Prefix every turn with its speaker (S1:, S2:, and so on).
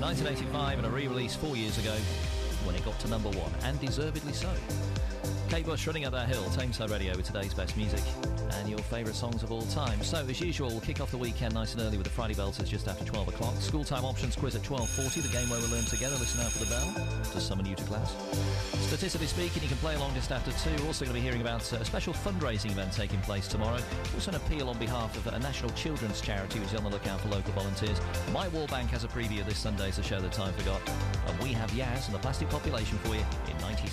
S1: 1985 and a re-release 4 years ago when it got to number 1, and deservedly so. Kate Bush, Running Up That Hill, Tameside Radio with today's best music and your favourite songs of all time. So, as usual, we'll kick off the weekend nice and early with the Friday Belters just after 12 o'clock. School time options quiz at 12:40, the game where we'll learn together. Listen out for the bell to summon you to class. Statistically speaking, you can play along just after 2. We're also going to be hearing about a special fundraising event taking place tomorrow. Also an appeal on behalf of a national children's charity who's on the lookout for local volunteers. My War Bank has a preview this Sunday, so show the time forgot. And we have Yaz and the Plastic Population for you in 90